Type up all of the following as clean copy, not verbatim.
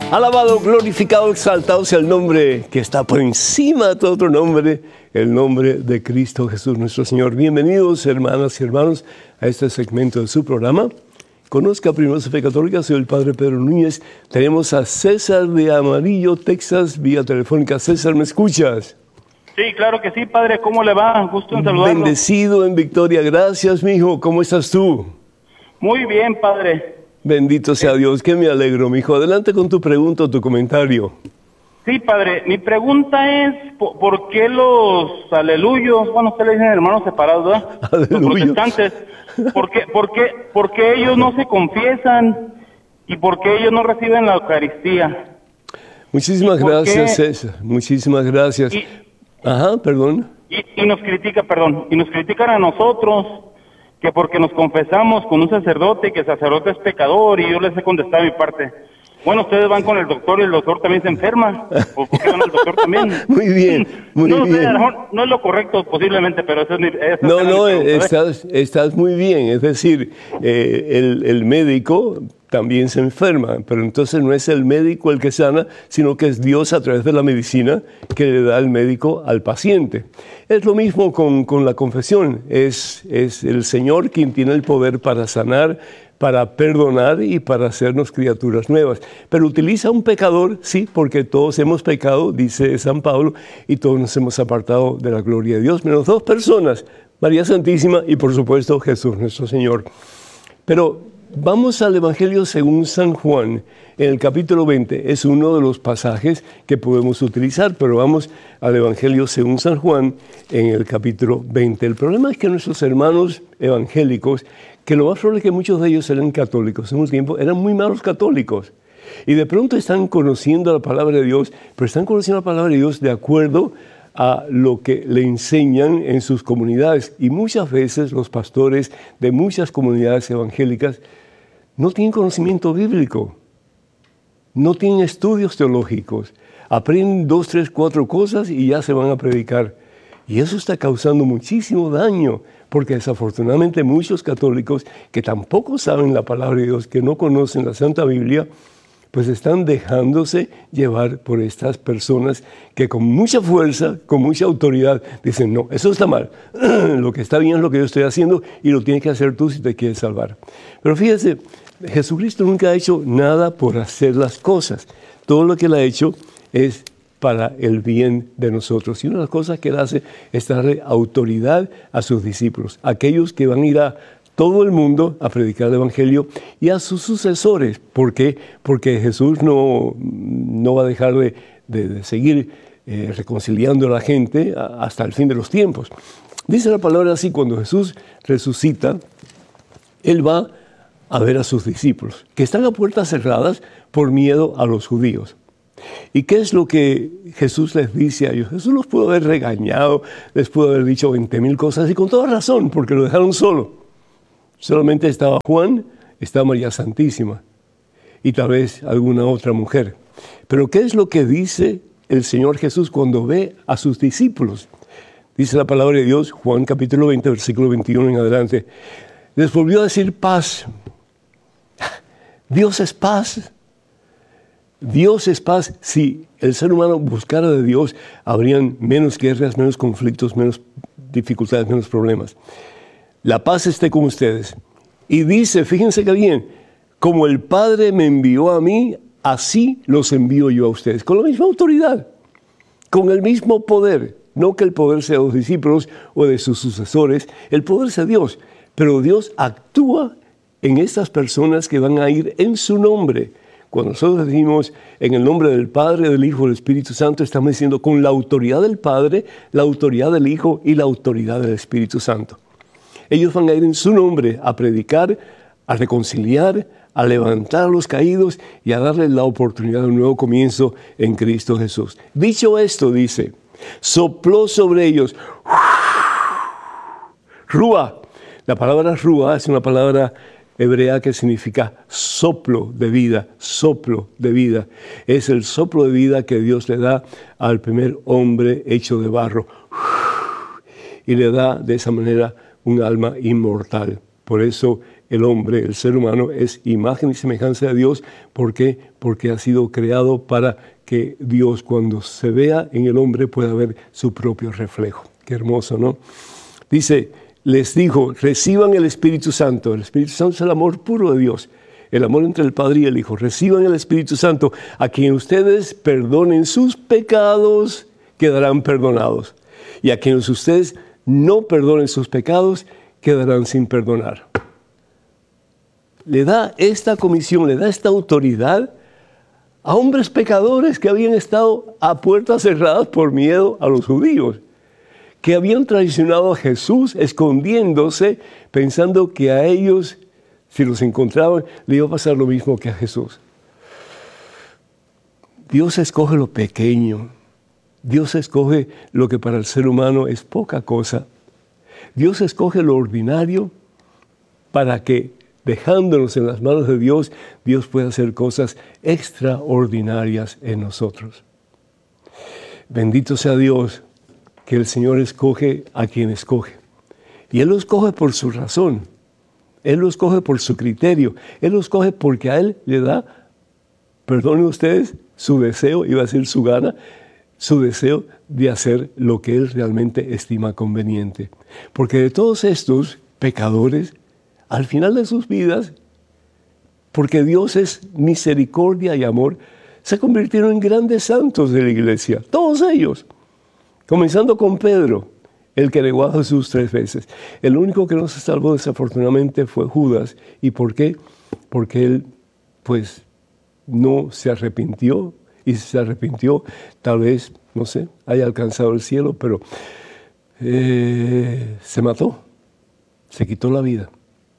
Alabado, glorificado, exaltado sea el nombre que está por encima de todo otro nombre, el nombre de Cristo Jesús nuestro Señor. Bienvenidos, hermanas y hermanos, a este segmento de su programa. Conozca primero su fe católica, soy el Padre Pedro Núñez. Tenemos a César de Amarillo, Texas, vía telefónica. César, ¿me escuchas? Sí, claro que sí, Padre. ¿Cómo le va? Gusto en saludarlo. Bendecido en victoria. Gracias, mijo. ¿Cómo estás tú? Muy bien, Padre. Bendito sea Dios, que me alegro, mijo. Adelante con tu pregunta o tu comentario. Sí, Padre. Mi pregunta es, ¿por qué los aleluyos, bueno, usted le dicen hermanos separados, ¿verdad? Aleluya. Los protestantes, ¿por qué ellos no se confiesan y por qué ellos no reciben la Eucaristía? Muchísimas gracias, César. Muchísimas gracias. Ajá, perdón. Y nos critican a nosotros, que porque nos confesamos con un sacerdote, que el sacerdote es pecador, y yo les he contestado mi parte. Bueno, ustedes van con el doctor y el doctor también se enferma. ¿O por qué van al doctor también? Muy bien, muy bien. A lo mejor no es lo correcto posiblemente, pero eso es mi... Estás muy bien. Es decir, el médico también se enferma, pero entonces no es el médico el que sana, sino que es Dios a través de la medicina que le da el médico al paciente. Es lo mismo con la confesión. Es el Señor quien tiene el poder para sanar, para perdonar y para hacernos criaturas nuevas. Pero utiliza un pecador, sí, porque todos hemos pecado, dice San Pablo, y todos nos hemos apartado de la gloria de Dios, menos dos personas, María Santísima y por supuesto Jesús nuestro Señor. Pero vamos al Evangelio según San Juan, en el capítulo 20. Es uno de los pasajes que podemos utilizar, pero vamos al Evangelio según San Juan, en el capítulo 20. El problema es que nuestros hermanos evangélicos, que lo más probable es que muchos de ellos eran católicos en un tiempo, eran muy malos católicos. Y de pronto están conociendo la palabra de Dios, pero están conociendo la palabra de Dios de acuerdo a lo que le enseñan en sus comunidades. Y muchas veces los pastores de muchas comunidades evangélicas no tienen conocimiento bíblico, no tienen estudios teológicos, aprenden 2, 3, 4 cosas y ya se van a predicar. Y eso está causando muchísimo daño, porque desafortunadamente muchos católicos que tampoco saben la palabra de Dios, que no conocen la Santa Biblia, pues están dejándose llevar por estas personas que con mucha fuerza, con mucha autoridad, dicen, no, eso está mal, lo que está bien es lo que yo estoy haciendo y lo tienes que hacer tú si te quieres salvar. Pero fíjese, Jesucristo nunca ha hecho nada por hacer las cosas. Todo lo que Él ha hecho es para el bien de nosotros. Y una de las cosas que Él hace es darle autoridad a sus discípulos, aquellos que van a ir a todo el mundo a predicar el Evangelio, y a sus sucesores. ¿Por qué? Porque Jesús no va a dejar de seguir reconciliando a la gente hasta el fin de los tiempos. Dice la palabra así: cuando Jesús resucita, Él va a ver a sus discípulos, que están a puertas cerradas por miedo a los judíos. ¿Y qué es lo que Jesús les dice a ellos? Jesús los pudo haber regañado, les pudo haber dicho 20,000 cosas, y con toda razón, porque lo dejaron solo. Solamente estaba Juan, estaba María Santísima y tal vez alguna otra mujer. Pero ¿qué es lo que dice el Señor Jesús cuando ve a sus discípulos? Dice la palabra de Dios, Juan capítulo 20, versículo 21 en adelante. Les volvió a decir paz. Dios es paz. Dios es paz. Si el ser humano buscara de Dios, habrían menos guerras, menos conflictos, menos dificultades, menos problemas. La paz esté con ustedes. Y dice, fíjense que bien, como el Padre me envió a mí, así los envío yo a ustedes. Con la misma autoridad, con el mismo poder. No que el poder sea de los discípulos o de sus sucesores, el poder sea Dios. Pero Dios actúa en estas personas que van a ir en su nombre. Cuando nosotros decimos en el nombre del Padre, del Hijo y del Espíritu Santo, estamos diciendo con la autoridad del Padre, la autoridad del Hijo y la autoridad del Espíritu Santo. Ellos van a ir en su nombre a predicar, a reconciliar, a levantar a los caídos y a darles la oportunidad de un nuevo comienzo en Cristo Jesús. Dicho esto, dice, sopló sobre ellos, Rúa. La palabra Rúa es una palabra hebrea que significa soplo de vida, soplo de vida. Es el soplo de vida que Dios le da al primer hombre hecho de barro. Y le da de esa manera un alma inmortal. Por eso el hombre, el ser humano, es imagen y semejanza de Dios. ¿Por qué? Porque ha sido creado para que Dios, cuando se vea en el hombre, pueda ver su propio reflejo. Qué hermoso, ¿no? Dice, les dijo, reciban el Espíritu Santo. El Espíritu Santo es el amor puro de Dios, el amor entre el Padre y el Hijo. Reciban el Espíritu Santo. A quien ustedes perdonen sus pecados, quedarán perdonados. Y a quienes ustedes no perdonen sus pecados, quedarán sin perdonar. Le da esta comisión, le da esta autoridad a hombres pecadores que habían estado a puertas cerradas por miedo a los judíos, que habían traicionado a Jesús escondiéndose, pensando que a ellos, si los encontraban, le iba a pasar lo mismo que a Jesús. Dios escoge lo pequeño. Dios escoge lo que para el ser humano es poca cosa. Dios escoge lo ordinario para que, dejándonos en las manos de Dios, Dios pueda hacer cosas extraordinarias en nosotros. Bendito sea Dios, que el Señor escoge a quien escoge. Y Él lo escoge por su razón. Él lo escoge por su criterio. Él lo escoge porque a Él le da, perdonen ustedes, su deseo, iba a decir su gana, su deseo de hacer lo que Él realmente estima conveniente. Porque de todos estos pecadores, al final de sus vidas, porque Dios es misericordia y amor, se convirtieron en grandes santos de la iglesia, todos ellos, comenzando con Pedro, el que negó a Jesús 3 veces. El único que no se salvó desafortunadamente fue Judas. ¿Y por qué? Porque él, pues, no se arrepintió, y si se arrepintió, tal vez, no sé, haya alcanzado el cielo, pero se mató, se quitó la vida.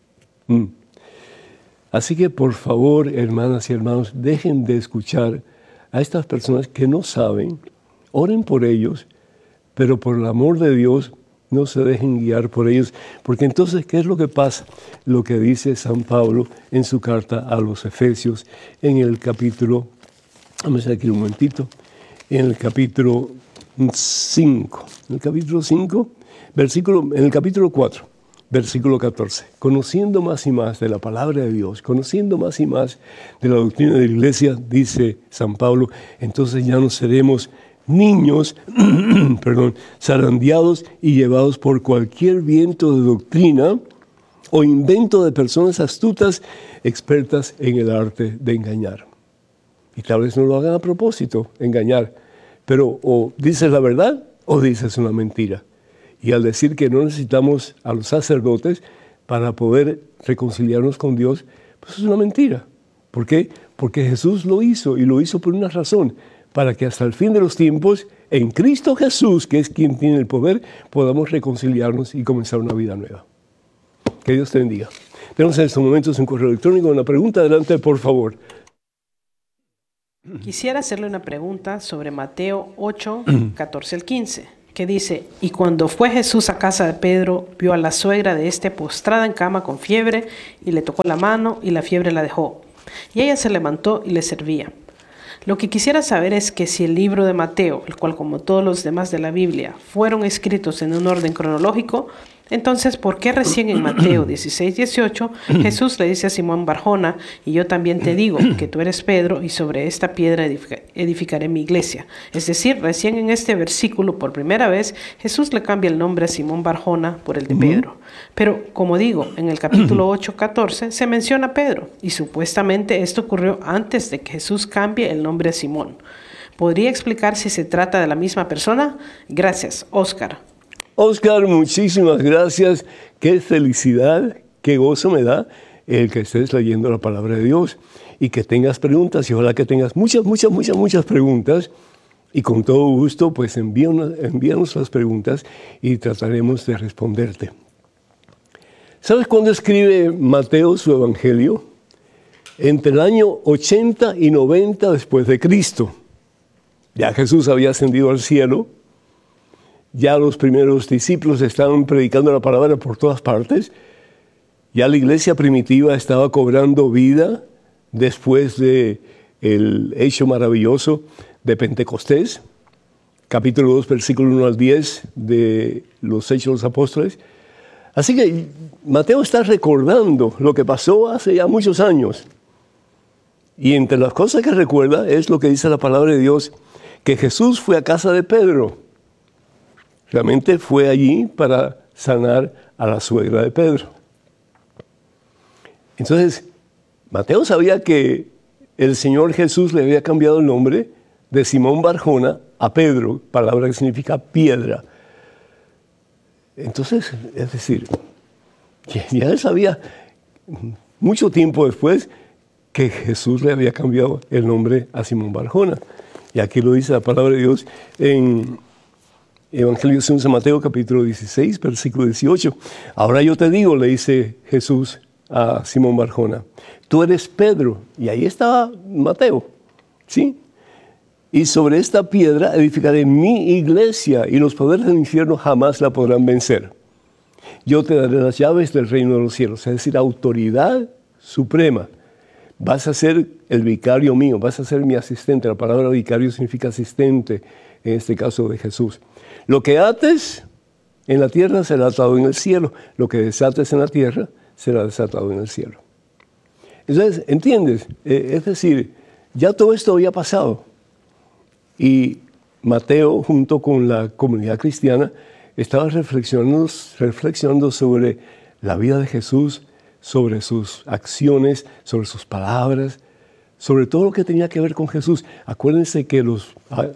Así que, por favor, hermanas y hermanos, dejen de escuchar a estas personas que no saben, oren por ellos, pero por el amor de Dios, no se dejen guiar por ellos, porque entonces, ¿qué es lo que pasa? Lo que dice San Pablo en su carta a los Efesios, en el capítulo, vamos a ver aquí un momentito, en el capítulo 5, en el capítulo 4, versículo 14. Conociendo más y más de la palabra de Dios, conociendo más y más de la doctrina de la iglesia, dice San Pablo, entonces ya no seremos niños, zarandeados y llevados por cualquier viento de doctrina o invento de personas astutas, expertas en el arte de engañar. Y tal vez no lo hagan a propósito, engañar, pero o dices la verdad o dices una mentira. Y al decir que no necesitamos a los sacerdotes para poder reconciliarnos con Dios, pues es una mentira. ¿Por qué? Porque Jesús lo hizo, y lo hizo por una razón, para que hasta el fin de los tiempos, en Cristo Jesús, que es quien tiene el poder, podamos reconciliarnos y comenzar una vida nueva. Que Dios te bendiga. Tenemos en estos momentos un correo electrónico, una pregunta. Adelante, por favor. Quisiera hacerle una pregunta sobre Mateo 8, 14 al 15, que dice, y cuando fue Jesús a casa de Pedro, vio a la suegra de este postrada en cama con fiebre, y le tocó la mano, y la fiebre la dejó. Y ella se levantó y le servía. Lo que quisiera saber es que si el libro de Mateo, el cual como todos los demás de la Biblia, fueron escritos en un orden cronológico, entonces, ¿por qué recién en Mateo 16, 18, Jesús le dice a Simón Barjona, y yo también te digo que tú eres Pedro, y sobre esta piedra edificaré mi iglesia? Es decir, recién en este versículo, por primera vez, Jesús le cambia el nombre a Simón Barjona por el de Pedro. Pero, como digo, en el capítulo 8, 14, se menciona a Pedro, y supuestamente esto ocurrió antes de que Jesús cambie el nombre a Simón. ¿Podría explicar si se trata de la misma persona? Gracias, Oscar. Oscar, muchísimas gracias. Qué felicidad, qué gozo me da el que estés leyendo la palabra de Dios y que tengas preguntas, y ojalá que tengas muchas preguntas, y con todo gusto pues envíanos las preguntas y trataremos de responderte. ¿Sabes cuándo escribe Mateo su evangelio? Entre el año 80 y 90 después de Cristo. Ya Jesús había ascendido al cielo. Ya los primeros discípulos estaban predicando la palabra por todas partes. Ya la iglesia primitiva estaba cobrando vida después del hecho maravilloso de Pentecostés. Capítulo 2, versículo 1 al 10 de los Hechos de los Apóstoles. Así que Mateo está recordando lo que pasó hace ya muchos años. Y entre las cosas que recuerda es lo que dice la palabra de Dios, que Jesús fue a casa de Pedro. Realmente fue allí para sanar a la suegra de Pedro. Entonces, Mateo sabía que el Señor Jesús le había cambiado el nombre de Simón Barjona a Pedro, palabra que significa piedra. Entonces, es decir, ya él sabía mucho tiempo después que Jesús le había cambiado el nombre a Simón Barjona. Y aquí lo dice la palabra de Dios en Evangelio según San Mateo, capítulo 16, versículo 18. Ahora yo te digo, le dice Jesús a Simón Barjona, tú eres Pedro. Y ahí estaba Mateo, ¿sí? Y sobre esta piedra edificaré mi iglesia, y los poderes del infierno jamás la podrán vencer. Yo te daré las llaves del reino de los cielos, es decir, autoridad suprema. Vas a ser el vicario mío, vas a ser mi asistente. La palabra vicario significa asistente, en este caso de Jesús. Lo que ates en la tierra será atado en el cielo. Lo que desates en la tierra será desatado en el cielo. Entonces, ¿entiendes? Es decir, ya todo esto había pasado. Y Mateo, junto con la comunidad cristiana, estaba reflexionando sobre la vida de Jesús, sobre sus acciones, sobre sus palabras, sobre todo lo que tenía que ver con Jesús. Acuérdense que los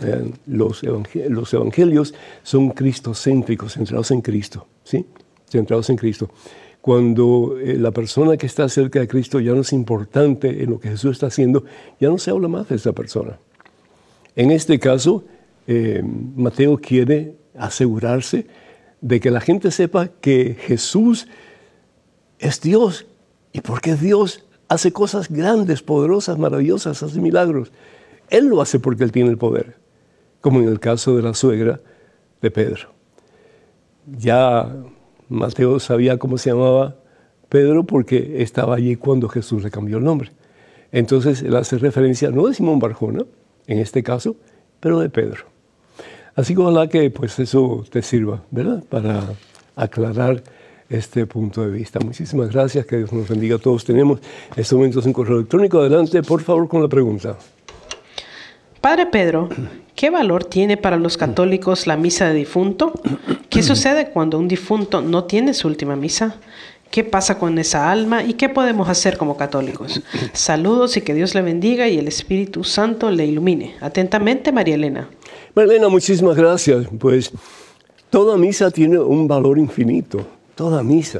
evangelios son cristocéntricos, centrados en Cristo, ¿sí? Centrados en Cristo. Cuando la persona que está cerca de Cristo ya no es importante en lo que Jesús está haciendo, ya no se habla más de esa persona. En este caso, Mateo quiere asegurarse de que la gente sepa que Jesús es Dios. Y porque es Dios, hace cosas grandes, poderosas, maravillosas, hace milagros. Él lo hace porque Él tiene el poder, como en el caso de la suegra de Pedro. Ya Mateo sabía cómo se llamaba Pedro porque estaba allí cuando Jesús le cambió el nombre. Entonces él hace referencia no de Simón Barjona, en este caso, pero de Pedro. Así que ojalá que pues eso te sirva, ¿verdad? Para aclarar este punto de vista. Muchísimas gracias, que Dios nos bendiga a todos. Tenemos en estos momentos un correo electrónico. Adelante, por favor, con la pregunta. Padre Pedro, ¿qué valor tiene para los católicos la misa de difunto? ¿Qué sucede cuando un difunto no tiene su última misa? ¿Qué pasa con esa alma y qué podemos hacer como católicos? Saludos y que Dios le bendiga y el Espíritu Santo le ilumine. Atentamente, María Elena. María Elena, muchísimas gracias. Pues toda misa tiene un valor infinito, toda misa.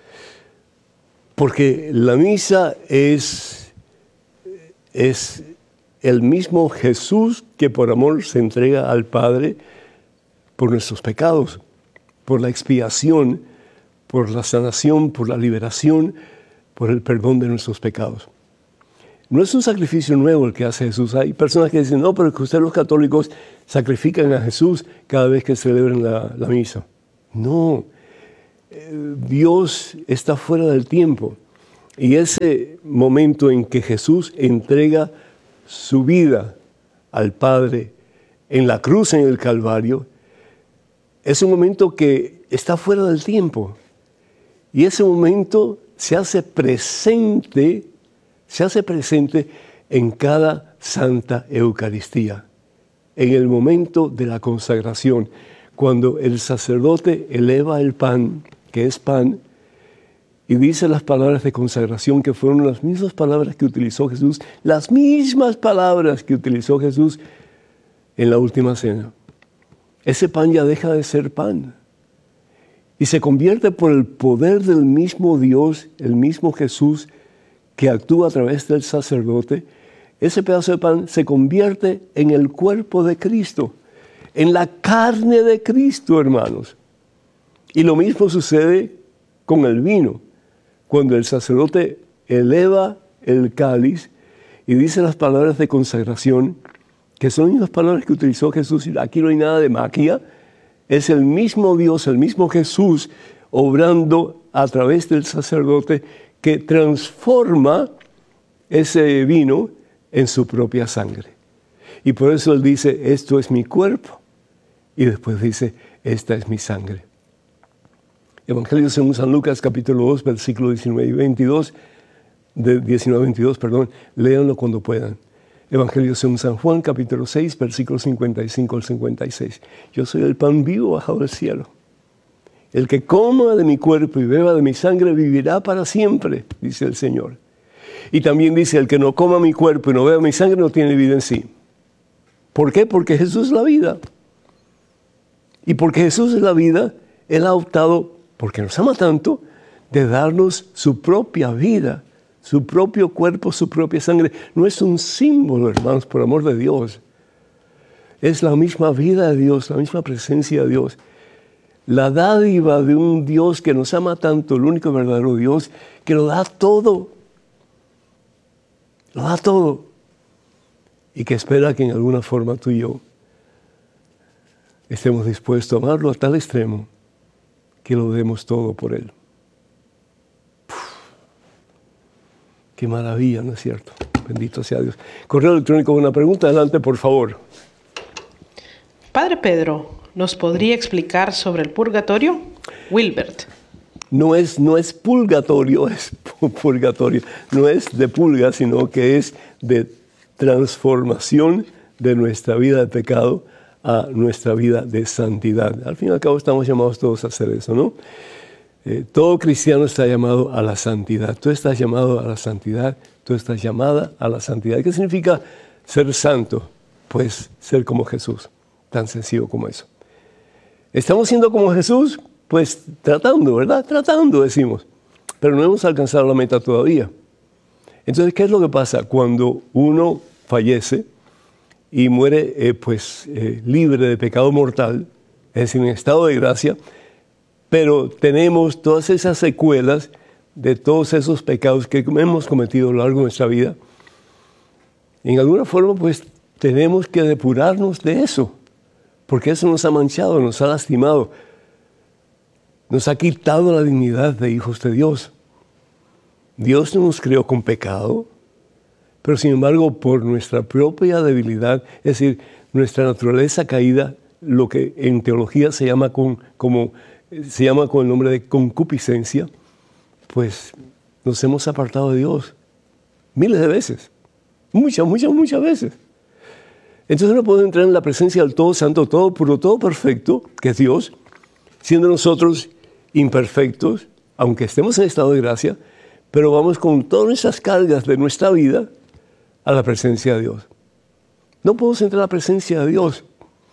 Porque la misa es el mismo Jesús que por amor se entrega al Padre por nuestros pecados, por la expiación, por la sanación, por la liberación, por el perdón de nuestros pecados. No es un sacrificio nuevo el que hace Jesús. Hay personas que dicen, no, pero que ustedes los católicos sacrifican a Jesús cada vez que celebran la misa. No, Dios está fuera del tiempo. Y ese momento en que Jesús entrega su vida al Padre en la cruz, en el Calvario, es un momento que está fuera del tiempo. Y ese momento se hace presente en cada Santa Eucaristía, en el momento de la consagración, cuando el sacerdote eleva el pan, que es pan, y dice las palabras de consagración, que fueron las mismas palabras que utilizó Jesús, las mismas palabras que utilizó Jesús en la última cena. Ese pan ya deja de ser pan y se convierte por el poder del mismo Dios, el mismo Jesús, que actúa a través del sacerdote. Ese pedazo de pan se convierte en el cuerpo de Cristo, en la carne de Cristo, hermanos. Y lo mismo sucede con el vino. Cuando el sacerdote eleva el cáliz y dice las palabras de consagración, que son las palabras que utilizó Jesús, y aquí no hay nada de magia, es el mismo Dios, el mismo Jesús, obrando a través del sacerdote, que transforma ese vino en su propia sangre. Y por eso él dice, esto es mi cuerpo. Y después dice, esta es mi sangre. Evangelio según San Lucas, capítulo 2, versículo 19 y 22, de 19 a 22, perdón, léanlo cuando puedan. Evangelio según San Juan, capítulo 6, versículo 55 al 56. Yo soy el pan vivo bajado del cielo. El que coma de mi cuerpo y beba de mi sangre vivirá para siempre, dice el Señor. Y también dice, el que no coma mi cuerpo y no beba mi sangre no tiene vida en sí. ¿Por qué? Porque Jesús es la vida. Y porque Jesús es la vida, Él ha optado, porque nos ama tanto, de darnos su propia vida, su propio cuerpo, su propia sangre. No es un símbolo, hermanos, por amor de Dios. Es la misma vida de Dios, la misma presencia de Dios. La dádiva de un Dios que nos ama tanto, el único verdadero Dios, que lo da todo. Lo da todo. Y que espera que en alguna forma tú y yo estemos dispuestos a amarlo a tal extremo que lo demos todo por Él. Qué maravilla, ¿no es cierto? Bendito sea Dios. Correo electrónico, una pregunta. Adelante, por favor. Padre Pedro, ¿nos podría explicar sobre el purgatorio? Wilbert. No es purgatorio, es purgatorio. No es de pulga, sino que es de transformación de nuestra vida de pecado a nuestra vida de santidad. Al fin y al cabo estamos llamados todos a hacer eso, ¿no? Todo cristiano está llamado a la santidad. Tú estás llamado a la santidad, tú estás llamada a la santidad. ¿Qué significa ser santo? Pues ser como Jesús, tan sencillo como eso. ¿Estamos siendo como Jesús? Pues tratando, ¿verdad? Tratando, decimos. Pero no hemos alcanzado la meta todavía. Entonces, ¿qué es lo que pasa? Cuando uno fallece y muere libre de pecado mortal, es decir, en estado de gracia, pero tenemos todas esas secuelas de todos esos pecados que hemos cometido a lo largo de nuestra vida. En alguna forma, pues, tenemos que depurarnos de eso, porque eso nos ha manchado, nos ha lastimado, nos ha quitado la dignidad de hijos de Dios. Dios no nos creó con pecado, pero sin embargo, por nuestra propia debilidad, es decir, nuestra naturaleza caída, lo que en teología se llama con el nombre de concupiscencia, pues nos hemos apartado de Dios miles de veces, muchas veces. Entonces no podemos entrar en la presencia del Todo Santo, Todo Puro, Todo Perfecto, que es Dios, siendo nosotros imperfectos, aunque estemos en estado de gracia, pero vamos con todas esas cargas de nuestra vida a la presencia de Dios. No podemos entrar a la presencia de Dios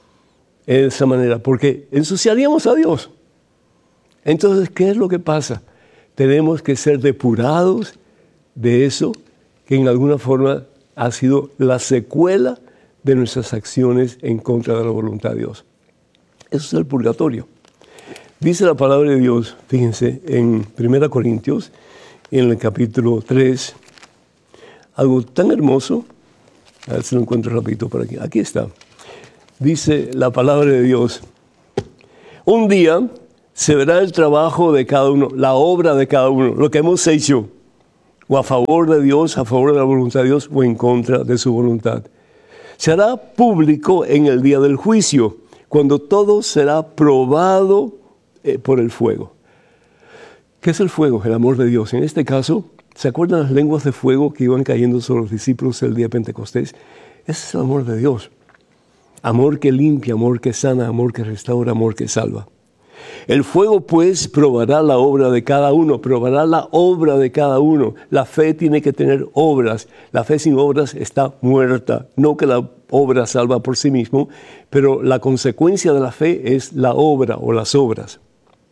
de esa manera, porque ensuciaríamos a Dios. Entonces, ¿qué es lo que pasa? Tenemos que ser depurados de eso que en alguna forma ha sido la secuela de nuestras acciones en contra de la voluntad de Dios. Eso es el purgatorio. Dice la palabra de Dios, fíjense, en 1 Corintios, en el capítulo 3, algo tan hermoso. A ver si lo encuentro rapidito por aquí. Aquí está. Dice la palabra de Dios: un día se verá el trabajo de cada uno, la obra de cada uno, lo que hemos hecho, o a favor de Dios, a favor de la voluntad de Dios, o en contra de su voluntad. Se hará público en el día del juicio, cuando todo será probado por el fuego. ¿Qué es el fuego? El amor de Dios. En este caso, ¿se acuerdan las lenguas de fuego que iban cayendo sobre los discípulos el día de Pentecostés? Ese es el amor de Dios. Amor que limpia, amor que sana, amor que restaura, amor que salva. El fuego, pues, probará la obra de cada uno, probará la obra de cada uno. La fe tiene que tener obras. La fe sin obras está muerta. No que la obra salva por sí mismo, pero la consecuencia de la fe es la obra o las obras.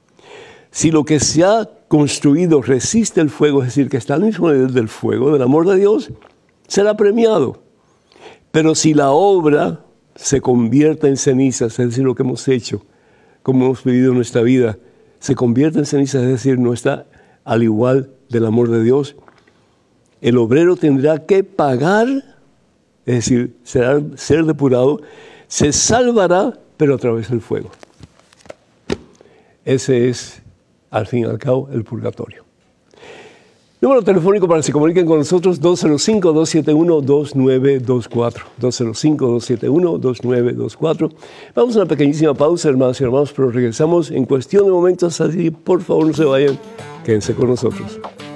Si lo que se ha construido resiste el fuego, es decir, que está al mismo nivel del fuego, del amor de Dios, será premiado. Pero si la obra se convierte en cenizas, es decir, lo que hemos hecho, como hemos vivido nuestra vida, se convierte en cenizas, es decir, no está al igual del amor de Dios, el obrero tendrá que pagar, es decir, ser depurado, se salvará, pero a través del fuego. Ese es, al fin y al cabo, el purgatorio. Número telefónico para que se comuniquen con nosotros, 205-271-2924. 205-271-2924. Vamos a una pequeñísima pausa, hermanos y hermanos, pero regresamos en cuestión de momentos, así por favor no se vayan, quédense con nosotros.